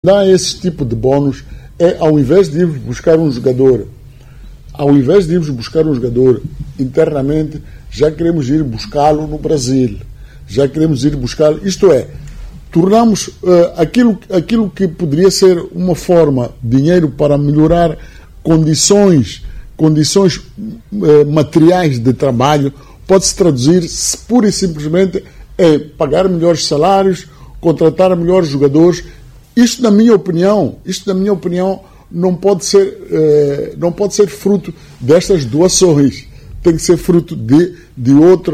Dá esse tipo de bónus ao invés de irmos buscar um jogador, internamente, já queremos ir buscá-lo no Brasil, já queremos ir buscá-lo, isto é, tornamos aquilo que poderia ser uma forma, dinheiro para melhorar condições materiais de trabalho, pode-se traduzir pura e simplesmente pagar melhores salários, contratar melhores jogadores. Isto na minha opinião, não pode ser fruto destas doações. Tem que ser fruto de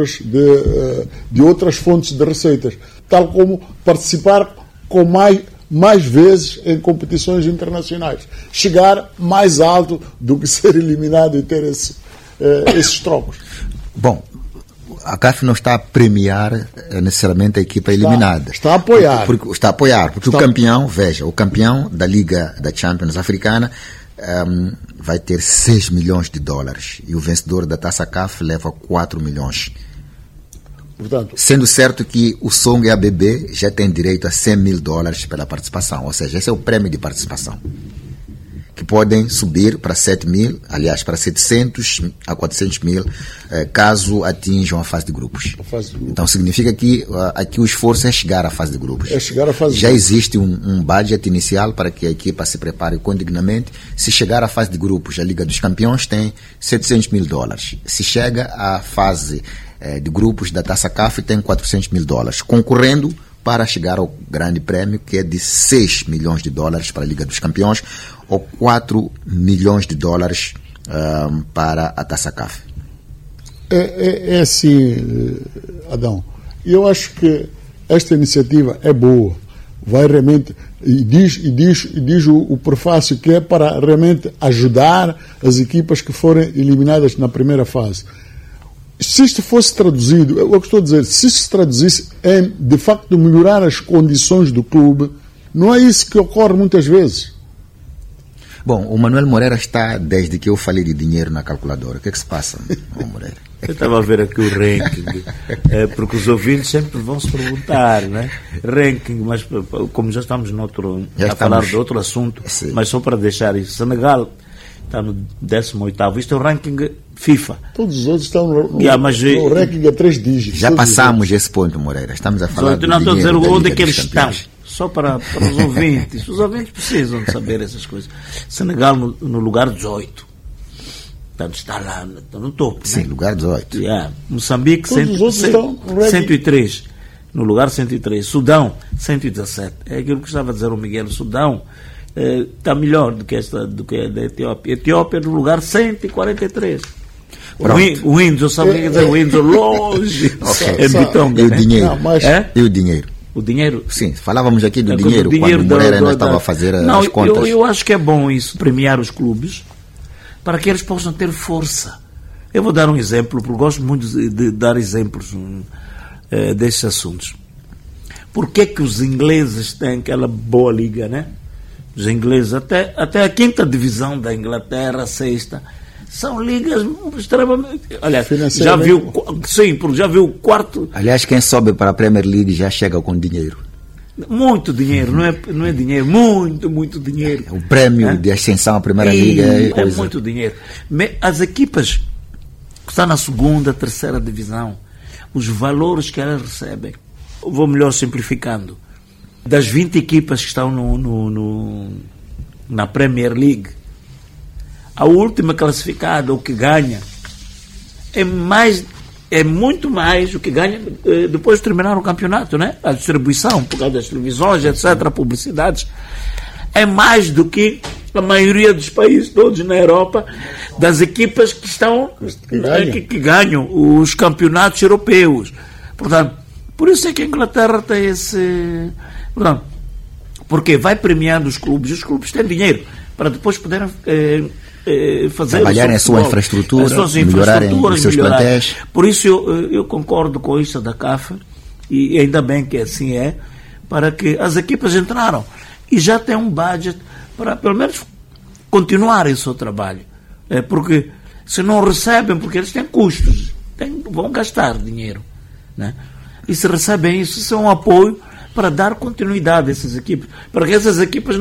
outras fontes de receitas, tal como participar com mais vezes em competições internacionais, chegar mais alto do que ser eliminado e ter esses trocos. Bom, a CAF não está a premiar necessariamente a equipa eliminada. Está a apoiar. Porque o campeão da Liga da Champions Africana vai ter 6 milhões de dólares e o vencedor da Taça CAF leva 4 milhões. Portanto, sendo certo que o Song e a BB já têm direito a 100 mil dólares pela participação, ou seja, esse é o prêmio de participação, que podem subir para 7 mil, aliás, para 700 a 400 mil, caso atinjam a fase de grupos. Então significa que aqui o esforço é chegar à fase de grupos. Já existe um budget inicial para que a equipa se prepare condignamente. Se chegar à fase de grupos, a Liga dos Campeões tem 700 mil dólares. Se chega à fase de grupos da Taça CAF, tem 400 mil dólares, concorrendo para chegar ao grande prêmio, que é de 6 milhões de dólares para a Liga dos Campeões, ou 4 milhões de dólares para a Taça CAF. É assim, Adão. Eu acho que esta iniciativa é boa. Vai realmente, e diz o prefácio que é para realmente ajudar as equipas que forem eliminadas na primeira fase. Se isto fosse traduzido, eu estou a dizer, se isto se traduzisse em, de facto, melhorar as condições do clube, não é isso que ocorre muitas vezes. Bom, o Manuel Moreira está, desde que eu falei de dinheiro na calculadora. O que é que se passa, Moreira? Eu estava a ver aqui o ranking, porque os ouvintes sempre vão se perguntar, né? Ranking, mas como já estamos falar de outro assunto, sim. Mas só para deixar isso, Senegal está no 18º, isto é o ranking FIFA. Todos os outros estão no ranking a 3 dígitos. Já passamos esse ponto, Moreira. Estamos a falar não estou a dizer onde é que eles estão. Só para os ouvintes. Os ouvintes precisam de saber essas coisas. Senegal no lugar 18. Portanto, está lá no topo. Sim, né? Lugar 18. Moçambique, 103. No lugar 103. Sudão, 117. É aquilo que estava a dizer o Miguel. Sudão está melhor do que a da Etiópia. Etiópia no lugar 143. O Windsor, sabe o que quer dizer? O Windsor longe. É Bitonga. E o dinheiro? E o dinheiro? O dinheiro? Sim, falávamos aqui do dinheiro quando o Moreira ainda estava a fazer as contas. Eu acho que é bom isso, premiar os clubes, para que eles possam ter força. Eu vou dar um exemplo, porque gosto muito de dar exemplos destes assuntos. Por que que os ingleses têm aquela boa liga, né? Os ingleses, até a 5ª divisão da Inglaterra, a 6ª, são ligas extremamente... Aliás, já viu o quarto... Aliás, quem sobe para a Premier League já chega com dinheiro. Muito dinheiro, não é dinheiro, muito dinheiro. O prêmio de ascensão à Primeira Liga é muito dinheiro. As equipas que estão na 2ª, 3ª divisão, os valores que elas recebem, vou melhor simplificando, das 20 equipas que estão na Premier League, a última classificada, o que ganha, é muito mais o que ganha depois de terminar o campeonato, né? A distribuição, por causa das televisões, etc., publicidades, é mais do que a maioria dos países todos na Europa, das equipas que ganham os campeonatos europeus. Portanto, por isso é que a Inglaterra tem esse... Portanto, porque vai premiando os clubes têm dinheiro para depois poderem fazer trabalharem a sua infraestrutura, melhorarem os seus plantéis. Por isso eu concordo com isso da CAF, e ainda bem que assim é, para que as equipas entraram e já têm um budget para pelo menos continuar esse seu trabalho, porque se não recebem, porque eles têm custos, vão gastar dinheiro, né? E se recebem isso é um apoio para dar continuidade a essas equipas, para que essas equipas